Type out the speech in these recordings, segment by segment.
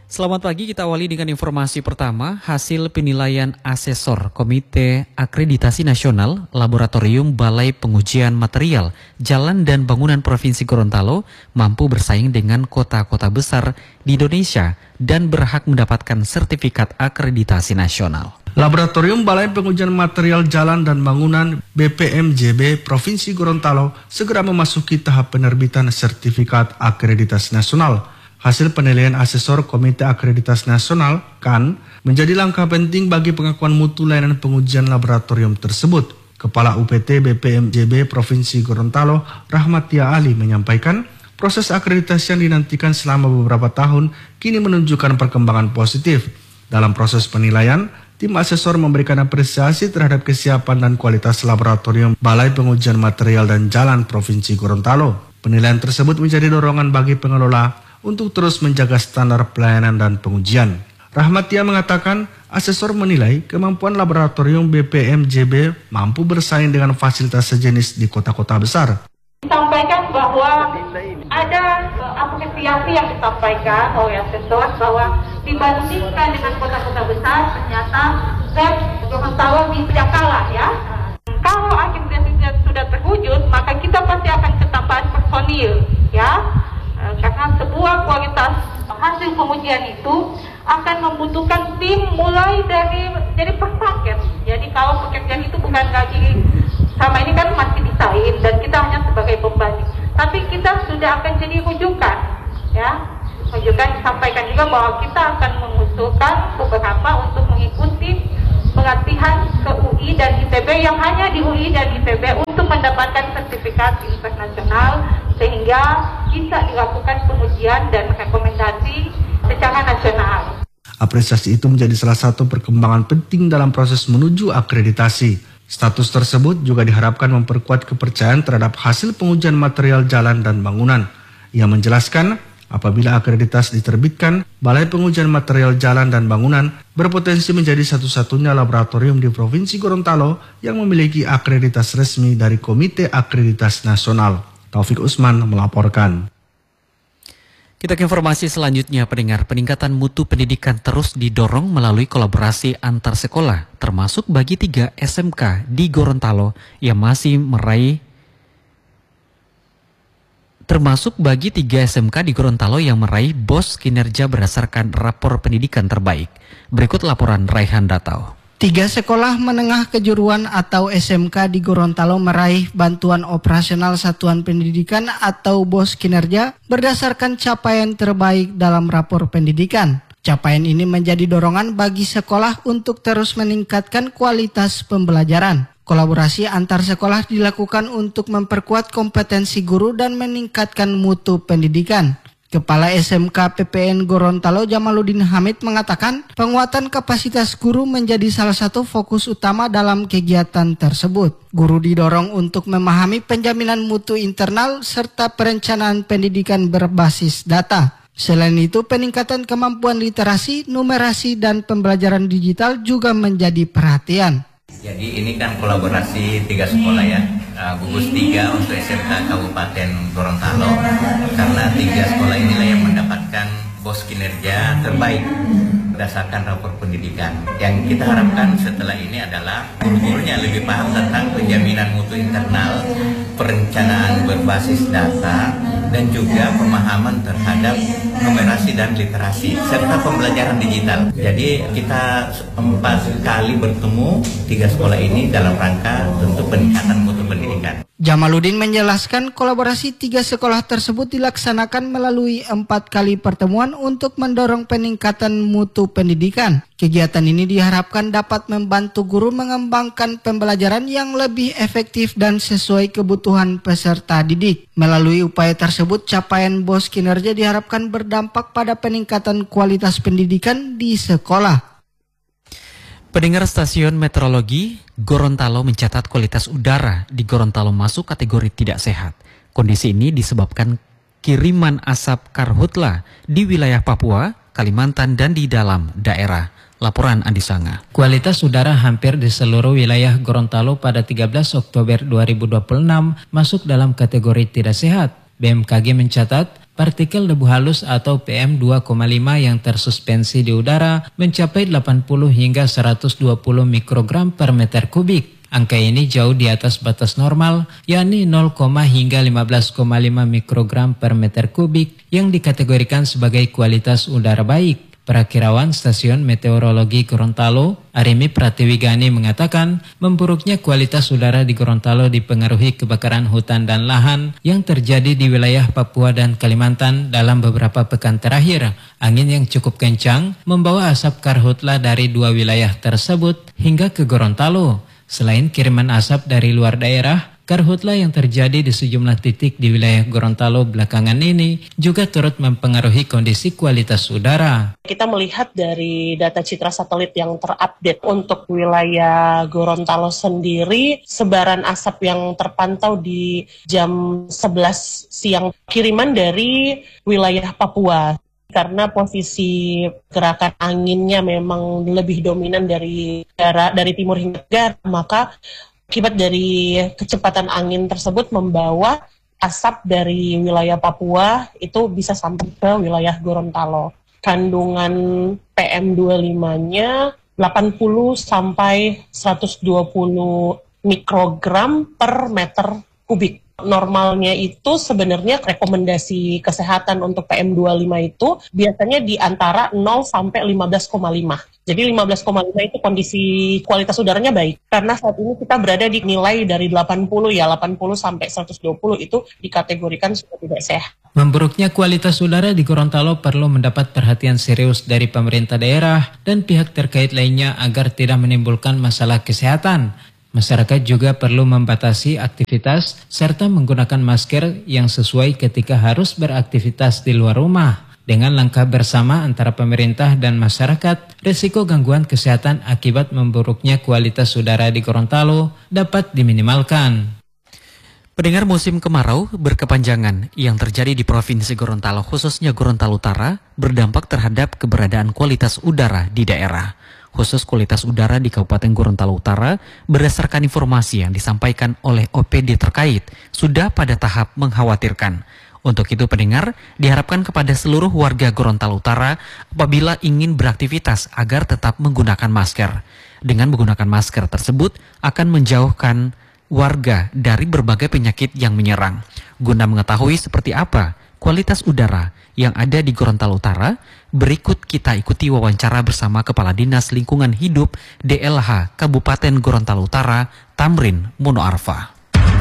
Selamat pagi, kita awali dengan informasi pertama. Hasil penilaian asesor Komite Akreditasi Nasional Laboratorium Balai Pengujian Material Jalan dan Bangunan Provinsi Gorontalo mampu bersaing dengan kota-kota besar di Indonesia dan berhak mendapatkan sertifikat akreditasi nasional. Laboratorium Balai Pengujian Material Jalan dan Bangunan BPMJB Provinsi Gorontalo segera memasuki tahap penerbitan sertifikat akreditasi nasional. Hasil penilaian asesor Komite Akreditasi Nasional (KAN) menjadi langkah penting bagi pengakuan mutu layanan pengujian laboratorium tersebut. Kepala UPT BPMJB Provinsi Gorontalo, Rahmatia Ali, menyampaikan proses akreditasi yang dinantikan selama beberapa tahun kini menunjukkan perkembangan positif. Dalam proses penilaian, tim asesor memberikan apresiasi terhadap kesiapan dan kualitas laboratorium Balai Pengujian Material dan Jalan Provinsi Gorontalo. Penilaian tersebut menjadi dorongan bagi pengelola untuk terus menjaga standar pelayanan dan pengujian. Rahmatia mengatakan, asesor menilai kemampuan laboratorium BPMJB mampu bersaing dengan fasilitas sejenis di kota-kota besar. Disampaikan bahwa ada apresiasi yang disampaikan oleh asesor bahwa dibandingkan dengan kota-kota besar, ternyata Gorontalo bisa kalah ya. Kalau akreditasinya sudah terwujud, maka kita pasti akan ketambahan personil ya. Karena sebuah kualitas hasil pengujian itu akan membutuhkan tim mulai dari per paket. Jadi kalau pekerjaan itu bukan gaji, sama ini kan masih disain dan kita hanya sebagai pembanding. Tapi kita sudah akan jadi rujukan, ya. Rujukan disampaikan juga bahwa kita akan mengusulkan beberapa untuk mengikuti pelatihan ke UI dan ITB yang hanya di UI dan ITB untuk mendapatkan sertifikat internasional sehingga bisa dilakukan pengujian dan rekomendasi secara nasional. Apresiasi itu menjadi salah satu perkembangan penting dalam proses menuju akreditasi. Status tersebut juga diharapkan memperkuat kepercayaan terhadap hasil pengujian material jalan dan bangunan. Ia menjelaskan, apabila akreditasi diterbitkan, Balai Pengujian Material Jalan dan Bangunan berpotensi menjadi satu-satunya laboratorium di Provinsi Gorontalo yang memiliki akreditasi resmi dari Komite Akreditasi Nasional. Taufik Usman melaporkan. Kita ke informasi selanjutnya, pendengar. Peningkatan mutu pendidikan terus didorong melalui kolaborasi antar sekolah, termasuk bagi 3 SMK di Gorontalo yang masih meraih BOS kinerja berdasarkan rapor pendidikan terbaik. Berikut laporan Raihan Datau. 3 sekolah menengah kejuruan atau SMK di Gorontalo meraih bantuan operasional satuan pendidikan atau BOS kinerja berdasarkan capaian terbaik dalam rapor pendidikan. Capaian ini menjadi dorongan bagi sekolah untuk terus meningkatkan kualitas pembelajaran. Kolaborasi antar sekolah dilakukan untuk memperkuat kompetensi guru dan meningkatkan mutu pendidikan. Kepala SMK PPN Gorontalo Jamaluddin Hamid mengatakan penguatan kapasitas guru menjadi salah satu fokus utama dalam kegiatan tersebut. Guru didorong untuk memahami penjaminan mutu internal serta perencanaan pendidikan berbasis data. Selain itu, peningkatan kemampuan literasi, numerasi, dan pembelajaran digital juga menjadi perhatian. Jadi ini kan kolaborasi 3 sekolah ya, gugus 3 untuk SMK Kabupaten Gorontalo, karena 3 sekolah inilah yang mendapatkan BOS kinerja terbaik berdasarkan rapor pendidikan. Yang kita harapkan setelah ini adalah guru-gurunya lebih paham tentang penjaminan mutu internal, perencanaan berbasis data, dan juga pemahaman terhadap numerasi dan literasi serta pembelajaran digital. Jadi kita 4 kali bertemu 3 sekolah ini dalam rangka untuk peningkatan mutu pendidikan. Jamaluddin menjelaskan kolaborasi 3 sekolah tersebut dilaksanakan melalui 4 kali pertemuan untuk mendorong peningkatan mutu pendidikan. Kegiatan ini diharapkan dapat membantu guru mengembangkan pembelajaran yang lebih efektif dan sesuai kebutuhan peserta didik. Melalui upaya tersebut, capaian BOS kinerja diharapkan berdampak pada peningkatan kualitas pendidikan di sekolah. Pendengar, stasiun meteorologi Gorontalo mencatat kualitas udara di Gorontalo masuk kategori tidak sehat. Kondisi ini disebabkan kiriman asap karhutla di wilayah Papua, Kalimantan, dan di dalam daerah. Laporan Andi Sanga. Kualitas udara hampir di seluruh wilayah Gorontalo pada 13 Oktober 2026 masuk dalam kategori tidak sehat. BMKG mencatat partikel debu halus atau PM2,5 yang tersuspensi di udara mencapai 80 hingga 120 mikrogram per meter kubik. Angka ini jauh di atas batas normal, yakni 0, hingga 15,5 mikrogram per meter kubik yang dikategorikan sebagai kualitas udara baik. Perakirawan Stasiun Meteorologi Gorontalo, Arimi Pratiwigani mengatakan memburuknya kualitas udara di Gorontalo dipengaruhi kebakaran hutan dan lahan yang terjadi di wilayah Papua dan Kalimantan dalam beberapa pekan terakhir. Angin yang cukup kencang membawa asap karhutla dari dua wilayah tersebut hingga ke Gorontalo. Selain kiriman asap dari luar daerah, karhutla yang terjadi di sejumlah titik di wilayah Gorontalo belakangan ini juga turut mempengaruhi kondisi kualitas udara. Kita melihat dari data citra satelit yang terupdate untuk wilayah Gorontalo sendiri, sebaran asap yang terpantau di jam 11 siang kiriman dari wilayah Papua. Karena posisi gerakan anginnya memang lebih dominan dari timur hingga tenggara, maka akibat dari kecepatan angin tersebut membawa asap dari wilayah Papua itu bisa sampai ke wilayah Gorontalo. Kandungan PM25-nya 80 sampai 120 mikrogram per meter kubik. Normalnya itu sebenarnya rekomendasi kesehatan untuk PM25 itu biasanya di antara 0 sampai 15,5. Jadi 15,5 itu kondisi kualitas udaranya baik. Karena saat ini kita berada di nilai dari 80 sampai 120 itu dikategorikan sudah tidak sehat. Memburuknya kualitas udara di Gorontalo perlu mendapat perhatian serius dari pemerintah daerah dan pihak terkait lainnya agar tidak menimbulkan masalah kesehatan. Masyarakat juga perlu membatasi aktivitas serta menggunakan masker yang sesuai ketika harus beraktivitas di luar rumah. Dengan langkah bersama antara pemerintah dan masyarakat, risiko gangguan kesehatan akibat memburuknya kualitas udara di Gorontalo dapat diminimalkan. Pendengar, musim kemarau berkepanjangan yang terjadi di Provinsi Gorontalo, khususnya Gorontalo Utara, berdampak terhadap keberadaan kualitas udara di daerah. Khusus kualitas udara di Kabupaten Gorontalo Utara, berdasarkan informasi yang disampaikan oleh OPD terkait, sudah pada tahap mengkhawatirkan. Untuk itu pendengar, diharapkan kepada seluruh warga Gorontalo Utara apabila ingin beraktivitas agar tetap menggunakan masker. Dengan menggunakan masker tersebut akan menjauhkan warga dari berbagai penyakit yang menyerang. Guna mengetahui seperti apa kualitas udara yang ada di Gorontalo Utara, berikut kita ikuti wawancara bersama Kepala Dinas Lingkungan Hidup DLH Kabupaten Gorontalo Utara, Tamrin Munoarfa.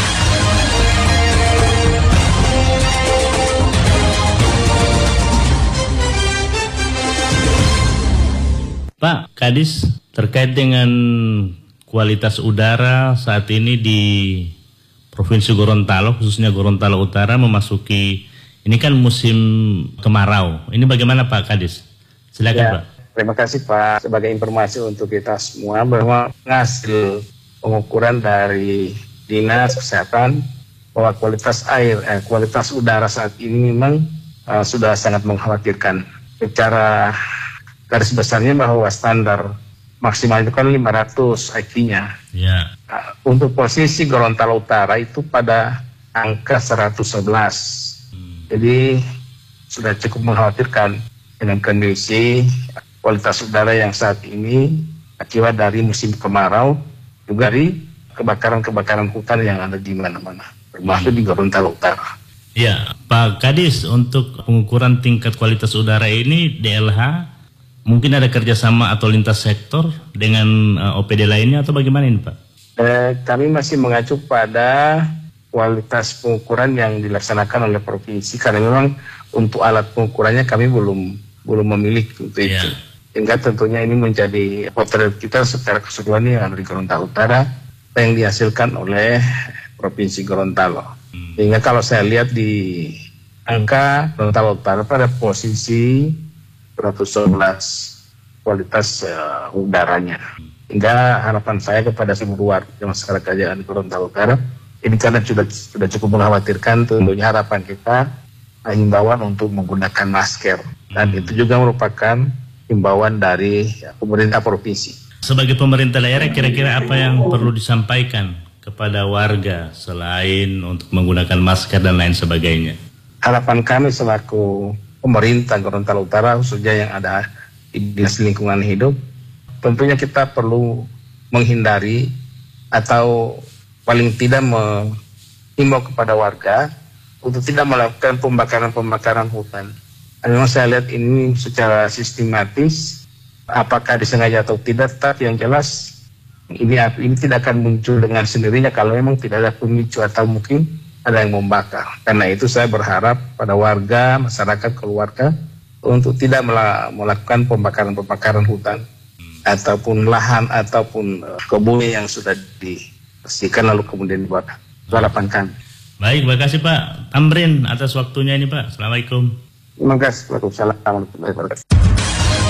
Pak Kadis, terkait dengan kualitas udara saat ini di Provinsi Gorontalo, khususnya Gorontalo Utara memasuki, ini kan musim kemarau. Ini bagaimana Pak Kadis? Silakan ya, Pak. Terima kasih Pak. Sebagai informasi untuk kita semua bahwa hasil pengukuran dari Dinas Kesehatan bahwa kualitas kualitas udara saat ini memang sudah sangat mengkhawatirkan. Secara garis besarnya bahwa standar maksimal itu kan 500 IQ-nya. Ya. Untuk posisi Gorontalo Utara itu pada angka 111. Jadi sudah cukup mengkhawatirkan dengan kondisi kualitas udara yang saat ini akibat dari musim kemarau, juga dari kebakaran-kebakaran hutan yang ada di mana-mana, termasuk di Gorontalo Utara. Ya, Pak Kadis, untuk pengukuran tingkat kualitas udara ini DLH mungkin ada kerjasama atau lintas sektor dengan OPD lainnya atau bagaimana ini Pak? Kami masih mengacu pada kualitas pengukuran yang dilaksanakan oleh provinsi, karena memang untuk alat pengukurannya kami belum memiliki untuk itu. Sehingga tentunya ini menjadi potret kita secara keseluruhan yang ada di Gorontalo Utara yang dihasilkan oleh Provinsi Gorontalo. Sehingga kalau saya lihat di angka Gorontalo Utara pada posisi 111 kualitas udaranya. Hingga harapan saya kepada seluruh warga masyarakat yang di Gorontalo Utara, ini karena sudah cukup mengkhawatirkan, tentunya harapan kita himbauan untuk menggunakan masker. Dan itu juga merupakan himbauan dari pemerintah provinsi. Sebagai pemerintah daerah, kira-kira apa yang perlu disampaikan kepada warga selain untuk menggunakan masker dan lain sebagainya? harapan kami selaku pemerintah Gorontalo Utara, khususnya yang ada di Dinas Lingkungan Hidup, tentunya kita perlu menghindari atau paling tidak menghimbau kepada warga untuk tidak melakukan pembakaran hutan. Memang saya lihat ini secara sistematis, apakah disengaja atau tidak, tapi yang jelas ini tidak akan muncul dengan sendirinya kalau memang tidak ada pemicu atau mungkin ada yang membakar. Karena itu saya berharap pada warga, masyarakat, keluarga untuk tidak melakukan pembakaran hutan ataupun lahan ataupun kebun yang sudah dibersihkan lalu kemudian dibakar. Itu harapan kami. Baik, terima kasih Pak Tamrin atas waktunya ini Pak. Assalamualaikum. Terima kasih. Waalaikumsalam warahmatullahi wabarakatuh.